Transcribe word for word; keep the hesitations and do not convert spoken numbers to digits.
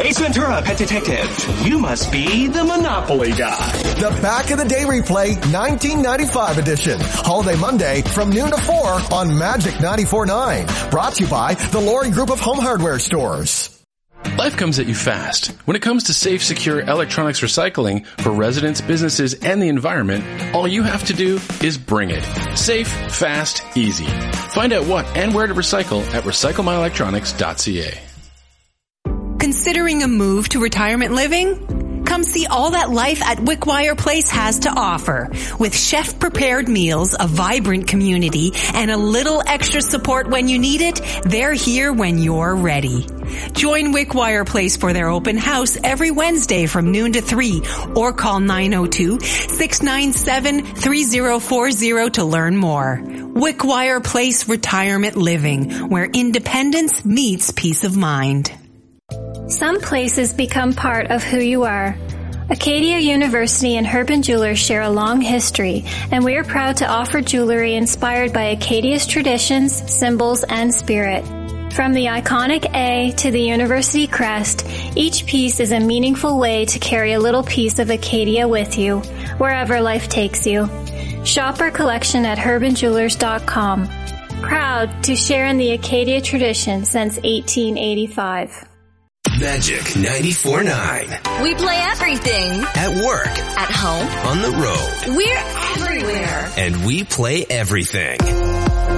Ace Ventura, Pet Detective. You must be the Monopoly guy. The Back of the Day Replay nineteen ninety-five edition. Holiday Monday from noon to four on Magic ninety-four point nine. Brought to you by the Lori Group of Home Hardware Stores. Life comes at you fast. When it comes to safe, secure electronics recycling for residents, businesses, and the environment, all you have to do is bring it. Safe, fast, easy. Find out what and where to recycle at recycle my electronics dot c a. Considering a move to retirement living? Come see all that life at Wickwire Place has to offer. With chef-prepared meals, a vibrant community, and a little extra support when you need it, they're here when you're ready. Join Wickwire Place for their open house every Wednesday from noon to three, or call nine oh two, six nine seven, three oh four oh to learn more. Wickwire Place Retirement Living, where independence meets peace of mind. Some places become part of who you are. Acadia University and Herb and Jewelers share a long history, and we are proud to offer jewelry inspired by Acadia's traditions, symbols, and spirit. From the iconic A to the university crest, each piece is a meaningful way to carry a little piece of Acadia with you, wherever life takes you. Shop our collection at herb and jewelers dot com. Proud to share in the Acadia tradition since eighteen eighty-five. Magic ninety-four point nine. We play everything. At work. At home. On the road. We're everywhere. And we play everything.